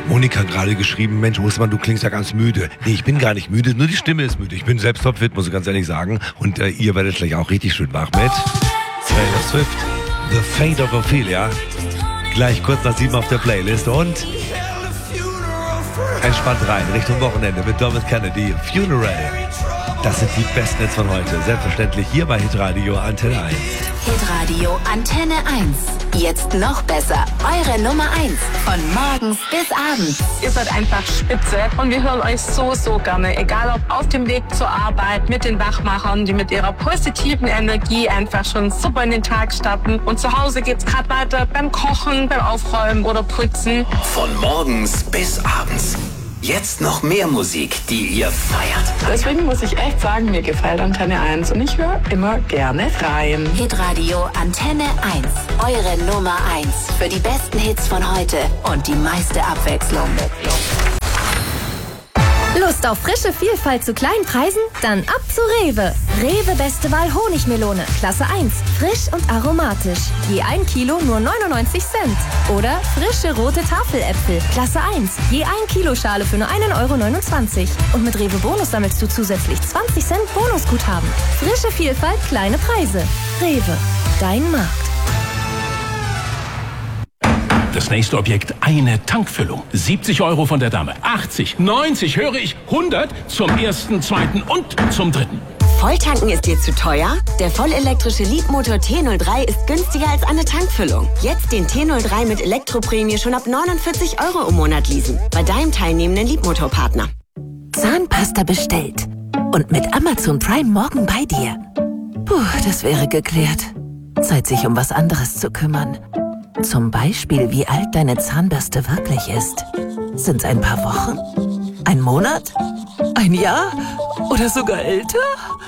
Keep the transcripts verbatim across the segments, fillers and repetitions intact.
Monika gerade geschrieben, Mensch, Husmann, du klingst ja ganz müde. Nee, ich bin gar nicht müde, nur die Stimme ist müde. Ich bin selbst topfit, muss ich ganz ehrlich sagen. Und äh, ihr werdet gleich auch richtig schön wach mit Taylor Swift, The Fate of Ophelia. Gleich kurz nach sieben auf der Playlist und entspannt rein, Richtung Wochenende mit Dermot Kennedy, Funeral. Das sind die besten Hits von heute. Selbstverständlich hier bei Hitradio Antenne eins. Hitradio Antenne eins. Jetzt noch besser. Eure Nummer eins. Von morgens bis abends. Ihr seid einfach spitze und wir hören euch so, so gerne. Egal ob auf dem Weg zur Arbeit, mit den Wachmachern, die mit ihrer positiven Energie einfach schon super in den Tag starten. Und zu Hause geht's gerade weiter beim Kochen, beim Aufräumen oder Putzen. Von morgens bis abends. Jetzt noch mehr Musik, die ihr feiert. Deswegen muss ich echt sagen, mir gefällt Antenne eins und ich höre immer gerne rein. Hitradio Antenne eins. Eure Nummer eins. Für die besten Hits von heute und die meiste Abwechslung. Lust auf frische Vielfalt zu kleinen Preisen? Dann ab zu Rewe. Rewe Beste Wahl Honigmelone, Klasse eins. Frisch und aromatisch. Je ein Kilo nur neunundneunzig Cent. Oder frische rote Tafeläpfel, Klasse eins. Je ein Kilo Schale für nur einen Euro neunundzwanzig. Und mit Rewe Bonus sammelst du zusätzlich zwanzig Cent Bonusguthaben. Frische Vielfalt, kleine Preise. Rewe, dein Markt. Das nächste Objekt, eine Tankfüllung. siebzig Euro von der Dame. achtzig, neunzig, höre ich, hundert zum ersten, zweiten und zum dritten. Volltanken ist dir zu teuer? Der vollelektrische Leadmotor T null drei ist günstiger als eine Tankfüllung. Jetzt den T null drei mit Elektroprämie schon ab neunundvierzig Euro im Monat leasen. Bei deinem teilnehmenden Leadmotorpartner. Zahnpasta bestellt. Und mit Amazon Prime morgen bei dir. Puh, das wäre geklärt. Zeit, sich um was anderes zu kümmern. Zum Beispiel, wie alt deine Zahnbürste wirklich ist. Sind's ein paar Wochen? Ein Monat? Ein Jahr? Oder sogar älter?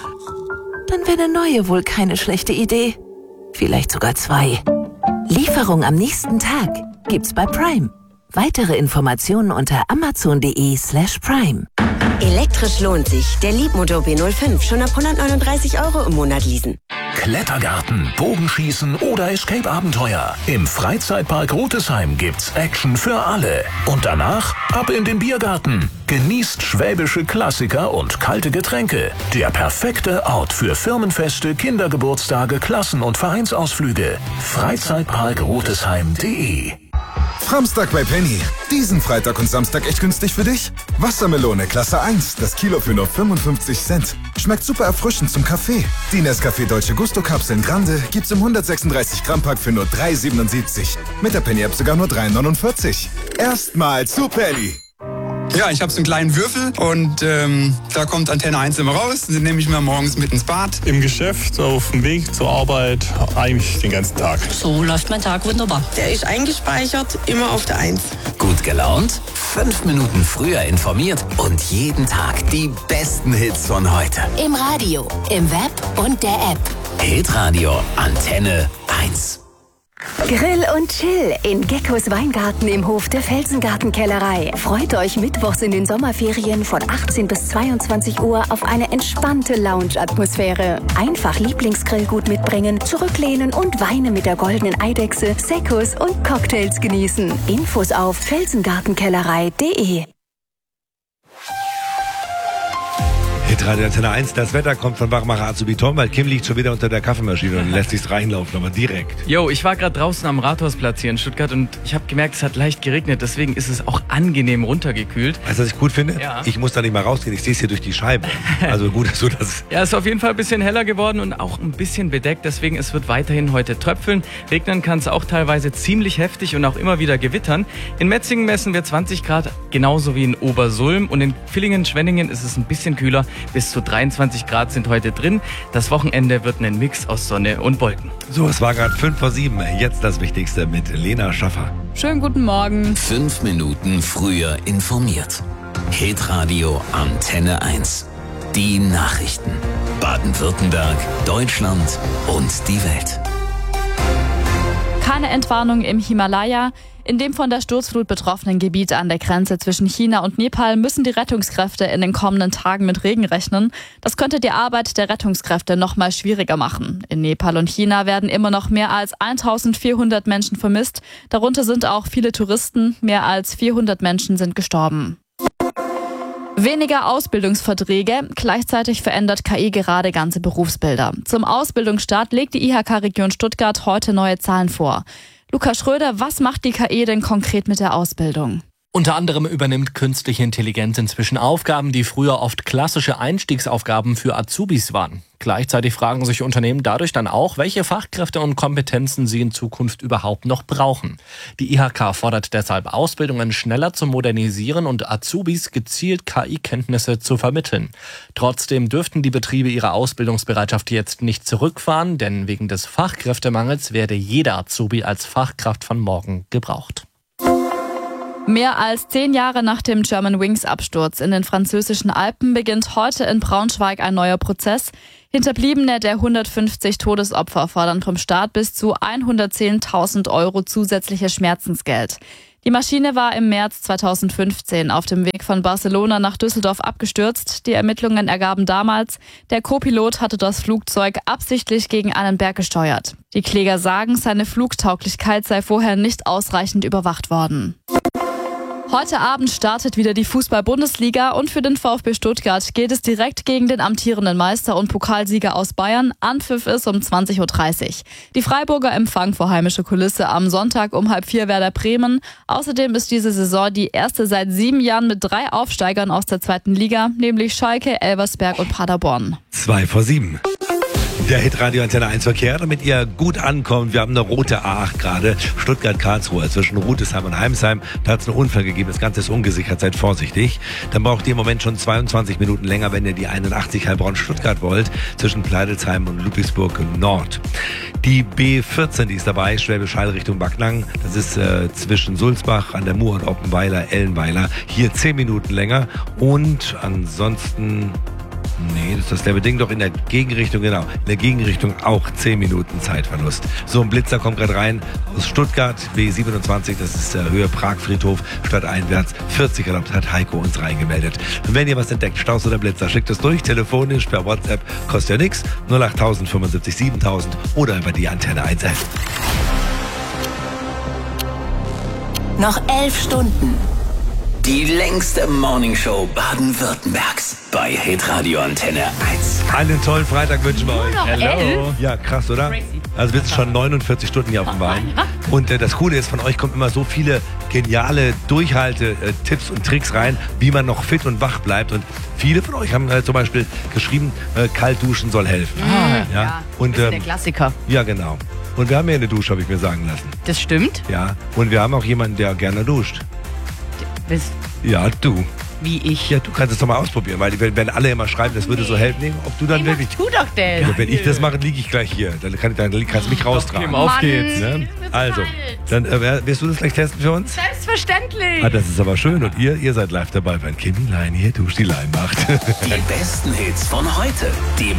Dann wäre eine neue wohl keine schlechte Idee. Vielleicht sogar zwei. Lieferung am nächsten Tag gibt's bei Prime. Weitere Informationen unter amazon.de slash prime. Elektrisch lohnt sich. Der Leadmotor B null fünf schon ab hundertneununddreißig Euro im Monat leasen. Klettergarten, Bogenschießen oder Escape-Abenteuer. Im Freizeitpark Rotesheim gibt's Action für alle. Und danach ab in den Biergarten. Genießt schwäbische Klassiker und kalte Getränke. Der perfekte Ort für Firmenfeste, Kindergeburtstage, Klassen- und Vereinsausflüge. Freizeitpark Rotesheim punkt de. Samstag bei Penny. Diesen Freitag und Samstag echt günstig für dich? Wassermelone Klasse eins, das Kilo für nur fünfundfünfzig Cent. Schmeckt super erfrischend zum Kaffee. Die Nescafé Dolce Gusto Kapseln Grande gibt's im hundertsechsunddreißig Gramm Pack für nur drei siebenundsiebzig. Mit der Penny App sogar nur drei neunundvierzig. Erstmal zu Penny. Ja, ich habe so einen kleinen Würfel und ähm, da kommt Antenne eins immer raus. Den nehme ich mir morgens mit ins Bad. Im Geschäft, auf dem Weg zur Arbeit, eigentlich den ganzen Tag. So läuft mein Tag wunderbar. Der ist eingespeichert, immer auf der eins. Gut gelaunt, fünf Minuten früher informiert und jeden Tag die besten Hits von heute. Im Radio, im Web und der App. Hitradio Antenne eins. Grill und Chill in Geckos Weingarten im Hof der Felsengartenkellerei. Freut euch mittwochs in den Sommerferien von achtzehn bis zweiundzwanzig Uhr auf eine entspannte Lounge-Atmosphäre. Einfach Lieblingsgrillgut mitbringen, zurücklehnen und Weine mit der goldenen Eidechse, Seccos und Cocktails genießen. Infos auf felsengartenkellerei punkt de. Hitradio Antenne eins, das Wetter kommt von Wachmacher Azubi Tom, weil Kim liegt schon wieder unter der Kaffeemaschine und lässt sich's reinlaufen, aber direkt. Jo, ich war gerade draußen am Rathausplatz hier in Stuttgart und ich habe gemerkt, es hat leicht geregnet, deswegen ist es auch angenehm runtergekühlt. Weißt du, was ich gut finde? Ja. Ich muss da nicht mal rausgehen, ich sehe es hier durch die Scheibe. Also gut, dass du das... Ja, es ist auf jeden Fall ein bisschen heller geworden und auch ein bisschen bedeckt, deswegen es wird weiterhin heute tröpfeln. Regnen kann es auch teilweise ziemlich heftig und auch immer wieder gewittern. In Metzingen messen wir zwanzig Grad, genauso wie in Obersulm, und in Villingen-Schwenningen ist es ein bisschen kühler, bis zu dreiundzwanzig Grad sind heute drin. Das Wochenende wird ein Mix aus Sonne und Wolken. So, es war gerade fünf vor sieben. Jetzt das Wichtigste mit Lena Schaffer. Schönen guten Morgen. Fünf Minuten früher informiert. Hitradio Antenne eins. Die Nachrichten. Baden-Württemberg, Deutschland und die Welt. Keine Entwarnung im Himalaya. In dem von der Sturzflut betroffenen Gebiet an der Grenze zwischen China und Nepal müssen die Rettungskräfte in den kommenden Tagen mit Regen rechnen. Das könnte die Arbeit der Rettungskräfte noch mal schwieriger machen. In Nepal und China werden immer noch mehr als eintausendvierhundert Menschen vermisst. Darunter sind auch viele Touristen. Mehr als vierhundert Menschen sind gestorben. Weniger Ausbildungsverträge. Gleichzeitig verändert K I gerade ganze Berufsbilder. Zum Ausbildungsstart legt die I H K-Region Stuttgart heute neue Zahlen vor. Lukas Schröder, was macht die K I denn konkret mit der Ausbildung? Unter anderem übernimmt künstliche Intelligenz inzwischen Aufgaben, die früher oft klassische Einstiegsaufgaben für Azubis waren. Gleichzeitig fragen sich Unternehmen dadurch dann auch, welche Fachkräfte und Kompetenzen sie in Zukunft überhaupt noch brauchen. Die I H K fordert deshalb Ausbildungen schneller zu modernisieren und Azubis gezielt K I-Kenntnisse zu vermitteln. Trotzdem dürften die Betriebe ihre Ausbildungsbereitschaft jetzt nicht zurückfahren, denn wegen des Fachkräftemangels werde jeder Azubi als Fachkraft von morgen gebraucht. Mehr als zehn Jahre nach dem Germanwings-Absturz in den französischen Alpen beginnt heute in Braunschweig ein neuer Prozess. Hinterbliebene der hundertfünfzig Todesopfer fordern vom Staat bis zu hundertzehntausend Euro zusätzliches Schmerzensgeld. Die Maschine war im März zweitausendfünfzehn auf dem Weg von Barcelona nach Düsseldorf abgestürzt. Die Ermittlungen ergaben damals, der Co-Pilot hatte das Flugzeug absichtlich gegen einen Berg gesteuert. Die Kläger sagen, seine Flugtauglichkeit sei vorher nicht ausreichend überwacht worden. Heute Abend startet wieder die Fußball-Bundesliga und für den VfB Stuttgart geht es direkt gegen den amtierenden Meister und Pokalsieger aus Bayern. Anpfiff ist um zwanzig Uhr dreißig. Die Freiburger empfangen vor heimischer Kulisse am Sonntag um halb vier Werder Bremen. Außerdem ist diese Saison die erste seit sieben Jahren mit drei Aufsteigern aus der zweiten Liga, nämlich Schalke, Elversberg und Paderborn. Zwei vor sieben. Der Hitradio Antenne eins Verkehr, damit ihr gut ankommt. Wir haben eine rote A acht gerade, Stuttgart-Karlsruhe, zwischen Rudesheim und Heimsheim. Da hat es einen Unfall gegeben, das Ganze ist ungesichert, seid vorsichtig. Dann braucht ihr im Moment schon zweiundzwanzig Minuten länger, wenn ihr die einundachtzig Heilbronn-Stuttgart wollt, zwischen Pleidelsheim und Ludwigsburg Nord. Die B vierzehn, die ist dabei, Schwäbisch Hall Richtung Backnang. Das ist äh, zwischen Sulzbach an der Mur und Oppenweiler, Ellenweiler. Hier zehn Minuten länger und ansonsten... Nee, das ist dasselbe Ding, doch in der Gegenrichtung, genau. In der Gegenrichtung auch zehn Minuten Zeitverlust. So, ein Blitzer kommt gerade rein aus Stuttgart, B siebenundzwanzig, das ist der Höhe Prag-Friedhof, stadteinwärts. vierzig erlaubt, hat Heiko uns reingemeldet. Und wenn ihr was entdeckt, Staus oder Blitzer, schickt es durch, telefonisch, per WhatsApp, kostet ja nichts. null acht null null fünfundsiebzig siebentausend oder über die Antenne eins F. Noch elf Stunden. Die längste Morningshow Baden-Württembergs bei Hitradio Antenne eins. Einen tollen Freitag wünschen wir euch. noch Hello. elf? Ja, krass, oder? Crazy. Also wir sind schon neunundvierzig Stunden hier auf dem Bein. Und äh, das Coole ist, von euch kommen immer so viele geniale Durchhalte-Tipps und Tricks rein, wie man noch fit und wach bleibt. Und viele von euch haben äh, zum Beispiel geschrieben, äh, kalt duschen soll helfen. Ah, ja. ja. Und, Das ist ähm, der Klassiker. Ja, genau. Und wir haben ja eine Dusche, habe ich mir sagen lassen. Das stimmt. Ja. Und wir haben auch jemanden, der gerne duscht. Bist Ja, du. wie ich. Ja, du kannst es doch mal ausprobieren, weil wenn, wenn alle immer schreiben, das würde so helfen, nee, ob du dann wirklich... Tu doch denn. Ja, wenn ich das mache, liege ich gleich hier. Dann, kann, dann kannst du mich raustragen. Auf geht's. Ne? Also, dann äh, wirst du das gleich testen für uns? Selbstverständlich. Ah, das ist aber schön. Und ihr, ihr seid live dabei, wenn Kimi Lein hier Dusch die Lein macht. Die besten Hits von heute. Die